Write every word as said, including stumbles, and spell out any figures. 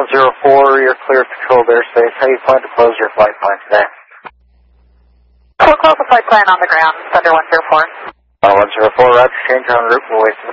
one zero four, you're clear of controlled airspace. How do you plan to close your flight plan today? We'll close the flight plan on the ground, Thunder one zero four. Uh, one zero four, roger, change on route, we'll wait for the